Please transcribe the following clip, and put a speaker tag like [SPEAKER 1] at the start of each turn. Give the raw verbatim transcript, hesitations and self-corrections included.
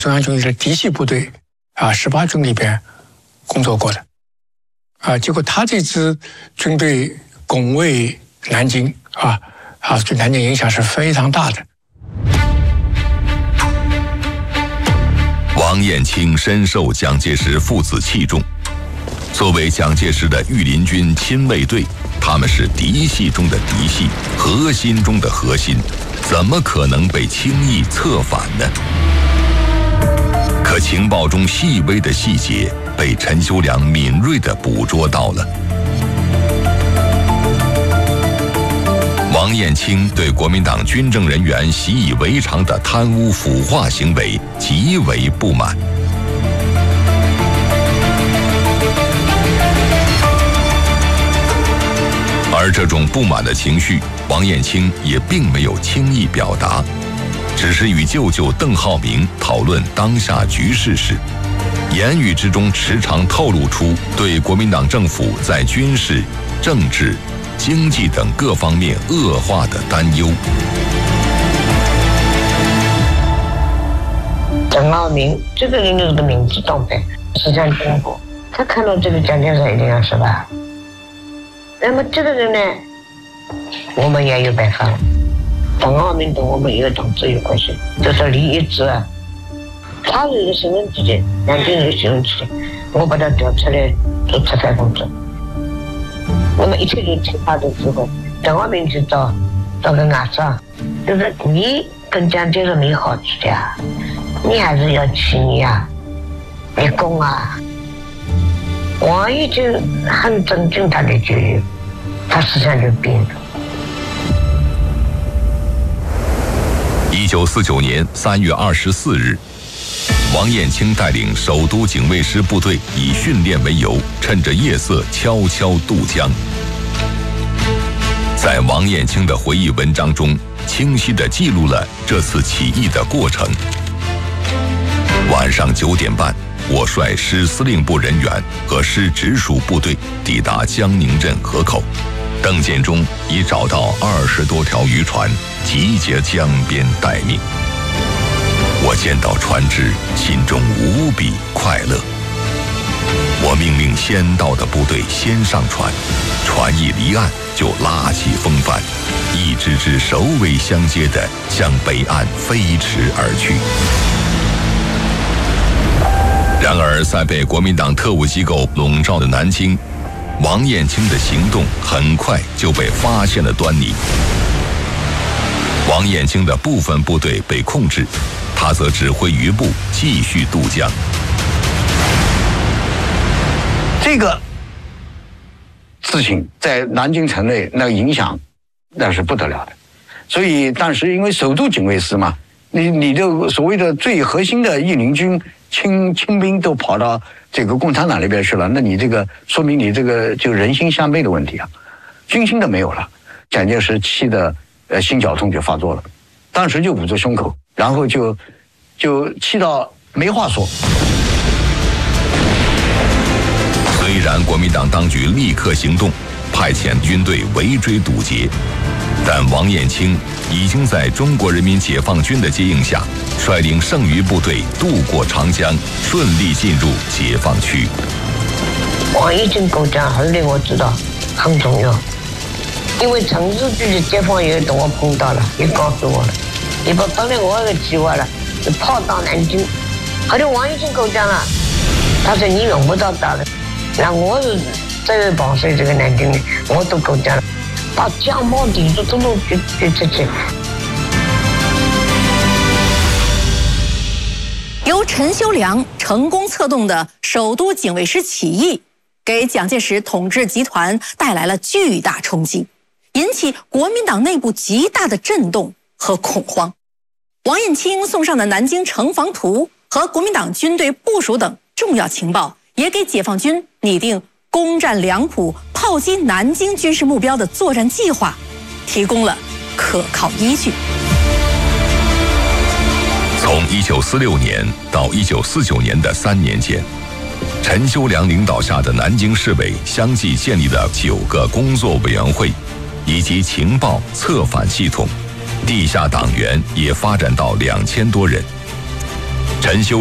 [SPEAKER 1] 中央军的嫡系部队啊十八军里边工作过的，啊，结果他这支军队拱卫南京啊啊，对南京影响是非常大的。
[SPEAKER 2] 王彦卿深受蒋介石父子器重，作为蒋介石的御林军亲卫队，他们是嫡系中的嫡系，核心中的核心，怎么可能被轻易策反呢？可情报中细微的细节被陈修良敏锐地捕捉到了。王彦卿对国民党军政人员习以为常的贪污腐化行为极为不满。而这种不满的情绪，王彦卿也并没有轻易表达，只是与舅舅邓浩明讨论当下局势时，言语之中时常透露出对国民党政府在军事、政治、经济等各方面恶化的担忧。
[SPEAKER 3] 邓浩明这个人就是个民主党派，思想进步，他看到这个蒋介石一定要失败。那么这个人呢，我们也有办法了。邓浩明跟我们一个党制有关系，就是李一之啊，他是一个新闻记者，南京一个新闻记者，我把他调出来做策反工作。那么一切就听他的指挥。邓浩明就到到跟俺说，就是你跟蒋介石没好处的啊，你还是要去你啊，立功啊。王毅就很尊敬他的决议，他思想就变了。
[SPEAKER 2] 一九四九年三月二十四日，王彦卿带领首都警卫师部队以训练为由，趁着夜色悄悄渡江。在王彦卿的回忆文章中，清晰地记录了这次起义的过程。晚上九点半，我率师司令部人员和师直属部队抵达江宁镇河口，邓建中已找到二十多条渔船，集结江边待命。我见到船只，心中无比快乐。我命令先到的部队先上船，船一离岸就拉起风帆，一支支首尾相接地向北岸飞驰而去。然而，在被国民党特务机构笼罩的南京，王彦卿的行动很快就被发现了端倪。王彦卿的部分部队被控制，他则指挥余部继续渡江。
[SPEAKER 4] 这个事情在南京城内那个影响那是不得了的，所以当时因为首都警卫师嘛，你你的所谓的最核心的御林军亲亲兵都跑到这个共产党那边去了，那你这个说明你这个就人心相悖的问题啊，军心都没有了。蒋介石气的呃心绞痛就发作了，当时就捂着胸口，然后就就气到没话说。
[SPEAKER 2] 虽然国民党当局立刻行动，派遣军队围追堵截，但王彦卿已经在中国人民解放军的接应下，率领剩余部队渡过长江，顺利进入解放区。
[SPEAKER 3] 王彦卿构架后来我知道很重要，因为城市局的解放员跟我碰到了，也告诉我了，也把本来我有个计划了，就跑到南京。后来王彦卿构架了，他说你用不到他的，那我是这个保税这个南京的，我都构架了。把江毛地都都都给给出去。
[SPEAKER 5] 由陈修良成功策动的首都警卫师起义，给蒋介石统治集团带来了巨大冲击，引起国民党内部极大的震动和恐慌。王彦卿送上的南京城防图和国民党军队部署等重要情报，也给解放军拟定攻占两浦、炮击南京军事目标的作战计划提供了可靠依据。
[SPEAKER 2] 从一九四六年到一九四九年的三年间，陈修良领导下的南京市委相继建立了九个工作委员会，以及情报策反系统，地下党员也发展到两千多人。 陈修